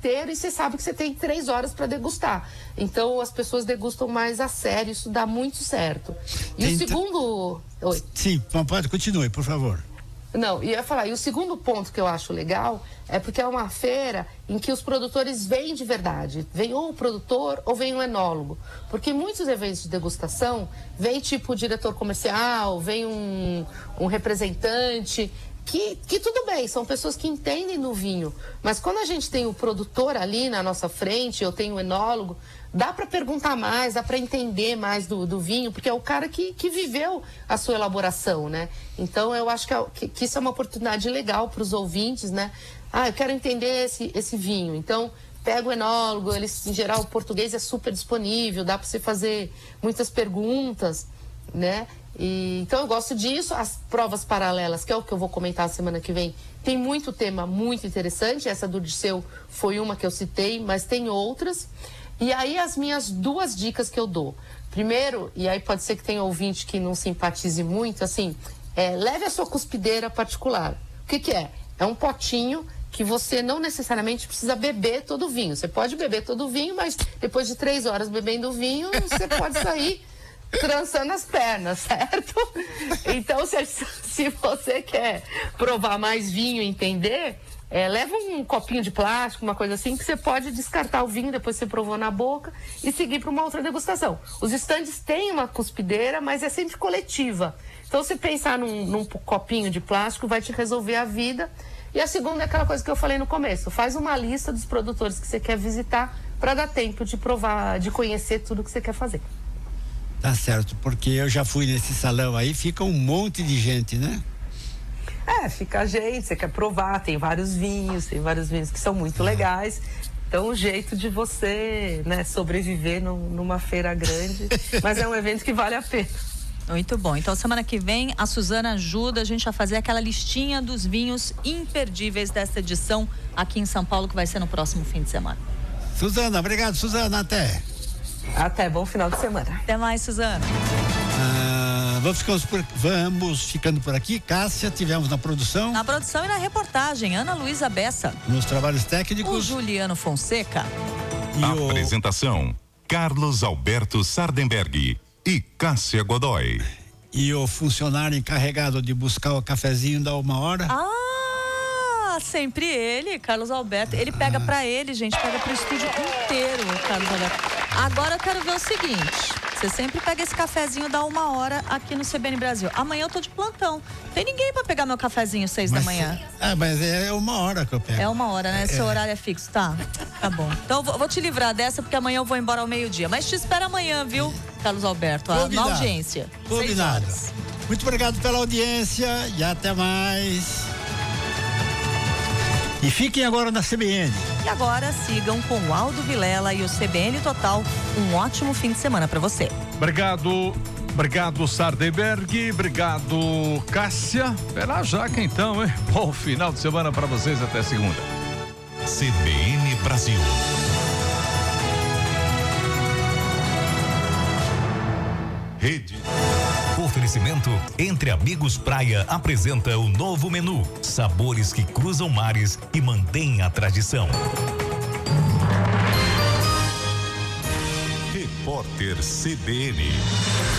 inteiro e você sabe que você tem 3 horas para degustar. Então as pessoas degustam mais a sério, isso dá muito certo. E o segundo... Oi. Sim, pode, continue, por favor. Não, ia falar, e o segundo ponto que eu acho legal é porque é uma feira em que os produtores vêm de verdade. Vem ou o produtor ou vem o enólogo. Porque muitos eventos de degustação, vem tipo o diretor comercial, vem um representante, que tudo bem, são pessoas que entendem do vinho. Mas quando a gente tem o produtor ali na nossa frente, eu tenho o enólogo, dá para perguntar mais, dá para entender mais do vinho, porque é o cara que viveu a sua elaboração, né? Então eu acho que isso é uma oportunidade legal para os ouvintes, né? Eu quero entender esse vinho. Então pega o enólogo, em geral o português é super disponível, dá para você fazer muitas perguntas, né? Então eu gosto disso. As provas paralelas, que é o que eu vou comentar a semana que vem, tem muito tema muito interessante. Essa do Dirceu foi uma que eu citei, mas tem outras. E aí as minhas 2 dicas que eu dou. Primeiro, e aí pode ser que tenha ouvinte que não simpatize muito, assim, leve a sua cuspideira particular. O que é? É um potinho que você não necessariamente precisa beber todo o vinho. Você pode beber todo o vinho, mas depois de 3 horas bebendo o vinho, você pode sair trançando as pernas, certo? Então, se você quer provar mais vinho e entender, leva um copinho de plástico, uma coisa assim, que você pode descartar o vinho depois que você provou na boca e seguir para uma outra degustação. Os estandes têm uma cuspideira, mas é sempre coletiva. Então, se pensar num copinho de plástico, vai te resolver a vida. E a segunda é aquela coisa que eu falei no começo. Faz uma lista dos produtores que você quer visitar para dar tempo de provar, de conhecer tudo que você quer fazer. Tá certo, porque eu já fui nesse salão aí, fica um monte de gente, né? Fica gente, você quer provar, tem vários vinhos que são muito legais. Então, o jeito de você, né, sobreviver numa feira grande, mas é um evento que vale a pena. Muito bom. Então, semana que vem, a Suzana ajuda a gente a fazer aquela listinha dos vinhos imperdíveis desta edição aqui em São Paulo, que vai ser no próximo fim de semana. Suzana, obrigado, Suzana, Até, bom final de semana. Até mais, Suzana. Vamos ficando por aqui. Cássia, tivemos na produção. Na produção e na reportagem, Ana Luísa Bessa. Nos trabalhos técnicos, o Juliano Fonseca. Apresentação, Carlos Alberto Sardenberg e Cássia Godoy. E o funcionário encarregado de buscar o cafezinho da 1h. Sempre ele, Carlos Alberto. Ele pega pra ele, gente, pega pro estúdio inteiro, Carlos Alberto. Agora eu quero ver o seguinte: você sempre pega esse cafezinho da 1h aqui no CBN Brasil. Amanhã eu tô de plantão. Tem ninguém pra pegar meu cafezinho 6 da manhã. Mas é 1h que eu pego. É 1h, né? Seu horário é fixo, tá? Tá bom. Então eu vou te livrar dessa, porque amanhã eu vou embora ao 12h. Mas te espero amanhã, viu, Carlos Alberto? Na audiência. Combinado. Muito obrigado pela audiência e até mais. E fiquem agora na CBN. E agora sigam com o Aldo Vilela e o CBN Total. Um ótimo fim de semana para você. Obrigado, Sardenberg. Obrigado, Cássia. Pela jaca então, hein? Bom final de semana para vocês, até segunda. CBN Brasil. Rede. Oferecimento Entre Amigos Praia apresenta o novo menu. Sabores que cruzam mares e mantêm a tradição. Repórter CBN.